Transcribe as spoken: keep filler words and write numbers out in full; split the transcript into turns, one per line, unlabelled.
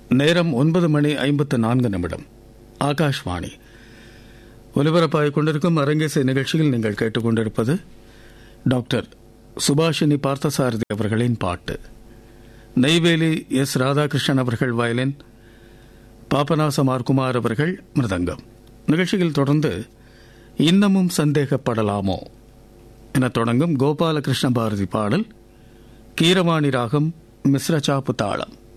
நேரம் ஒன்பது மணி ஐம்பத்து நான்கு நிமிடம். ஆகாஷ்வாணி ஒலிபரப்பாகிக் கொண்டிருக்கும் அரங்கேசை நிகழ்ச்சியில் நீங்கள் கேட்டுக்கொண்டிருப்பது டாக்டர் சுபாஷினி பார்த்தசாரதி அவர்களின் பாட்டு. நெய்வேலி எஸ் ராதாகிருஷ்ணன் அவர்கள் வயலின், பாபநாசமார் குமார் அவர்கள் மிருதங்கம். நிகழ்ச்சியில் தொடர்ந்து இன்னமும் சந்தேகப்படலாமோ என தொடங்கும் கோபாலகிருஷ்ண பாரதி பாடல், கீரவாணி ராகம், மிஸ்ர சாப்பு தாளம்.